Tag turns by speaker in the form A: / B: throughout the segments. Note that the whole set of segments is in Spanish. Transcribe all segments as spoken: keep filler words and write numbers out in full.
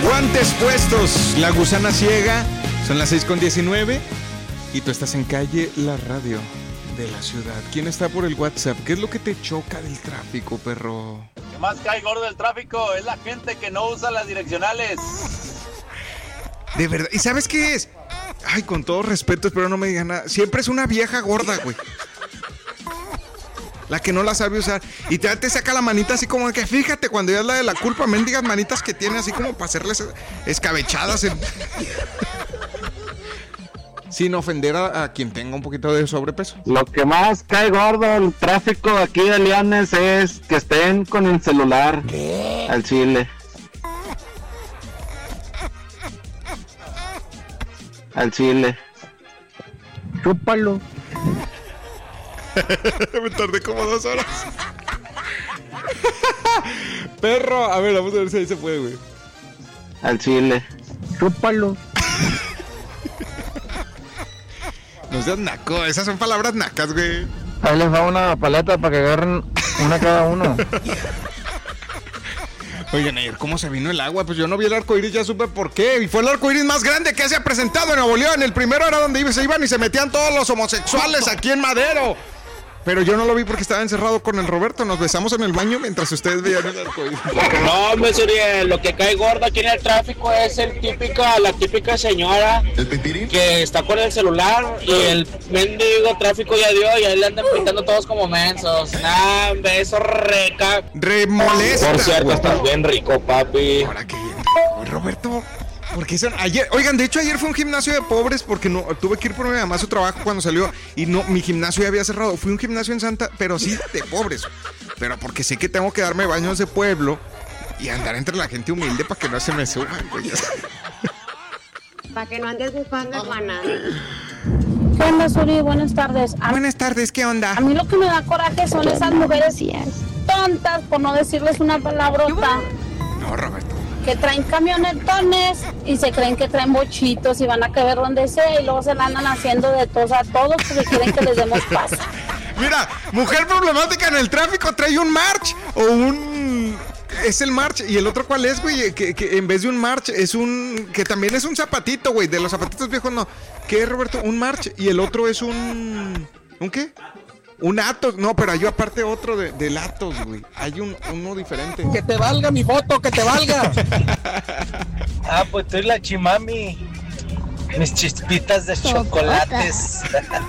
A: Guantes puestos, la gusana ciega. Son las seis con diecinueve y tú estás en Calle La Radio de la ciudad. ¿Quién está por el WhatsApp? ¿Qué es lo que te choca del tráfico, perro?
B: ¿Qué más cae gordo del tráfico? Es la gente que no usa las direccionales.
A: De verdad. ¿Y sabes qué es? Ay, con todo respeto, espero no me digan nada. Siempre es una vieja gorda, güey. La que no la sabe usar. Y te, te saca la manita así como que, fíjate, cuando ya es la de la culpa, mendigas manitas que tiene así como para hacerles escabechadas. En... Sin ofender a, a quien tenga un poquito de sobrepeso.
C: Lo que más cae gordo el tráfico aquí de Leones es que estén con el celular. ¿Qué? Al chile. Al chile. Chúpalo.
A: Me tardé como dos horas. Perro, a ver, vamos a ver si ahí se puede, güey.
C: Al chile. Chúpalo.
A: No seas naco, esas son palabras nacas, güey.
C: Ahí les va una paleta para que agarren una cada uno.
A: Oigan, ayer cómo se vino el agua, pues yo no vi el arcoíris, ya supe por qué. Y fue el arcoíris más grande que se ha presentado en Nuevo León. El primero era donde se iban y se metían todos los homosexuales aquí en Madero. Pero yo no lo vi porque estaba encerrado con el Roberto. Nos besamos en el baño mientras ustedes veían el arcoíris.
D: No, hombre, Suriel, lo que cae gordo aquí en el tráfico es el típica, la típica señora que está con el celular y el mendigo tráfico ya dio y ahí le andan pintando todos como mensos. Nah, hombre, eso reca.
A: Remolesta.
D: Por cierto, estás bien rico, papi.
A: Ahora que bien rico, Roberto. Porque son ayer, oigan, de hecho ayer fue un gimnasio de pobres porque no tuve que ir por mi mamá a su trabajo cuando salió y no, mi gimnasio ya había cerrado. Fui a un gimnasio en Santa, pero sí de pobres. Pero porque sé que tengo que darme baños de pueblo y andar entre la gente humilde para que no se me suban, güey.
E: Para que no andes buscando hermana.
F: ¿Qué onda, Suri? Buenas tardes. A
A: Buenas tardes, ¿qué onda?
F: A mí lo que me da coraje son esas mujeres tontas, por no decirles una palabrota.
A: No, Roberto.
F: Que traen camionetones y se creen que traen bochitos y van a caber donde sea y luego se la andan haciendo de tos a todos porque quieren que les demos paz.
A: Mira, mujer problemática en el tráfico trae un march o un... Es el march. ¿Y el otro cuál es, güey? Que, que en vez de un march es un... Que también es un zapatito, güey. De los zapatitos viejos no. ¿Qué es, Roberto? Un march y el otro es un... ¿Un qué? Un Atos, no, pero hay aparte otro de, del Atos, güey. Hay un, uno diferente.
G: Que te valga mi foto, que te valga.
H: Ah, pues tú y la chimami. Mis chispitas de chocolates.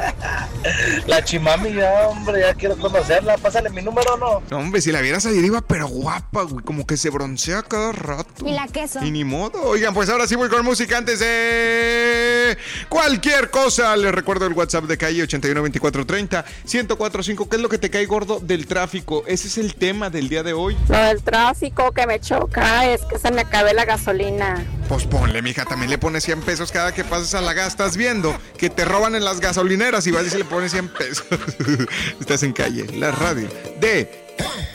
H: La chimami, ya, hombre, ya quiero conocerla. Pásale mi número, ¿no?
A: No, hombre, si la vieras ayer iba, pero guapa, güey. Como que se broncea cada rato.
E: Y la queso.
A: Y ni modo. Oigan, pues ahora sí voy con música antes de cualquier cosa. Les recuerdo el WhatsApp de Calle ochenta y uno veinticuatro treinta ciento cuatro cinco. ¿Qué es lo que te cae gordo del tráfico? Ese es el tema del día de hoy.
F: Lo del tráfico que me choca es que se me acabe la gasolina.
A: Pues ponle, mija, también le pones cien pesos cada que pases a la gas. Estás viendo que te roban en las gasolineras y vas y se le pones cien pesos. Estás en Calle, la radio de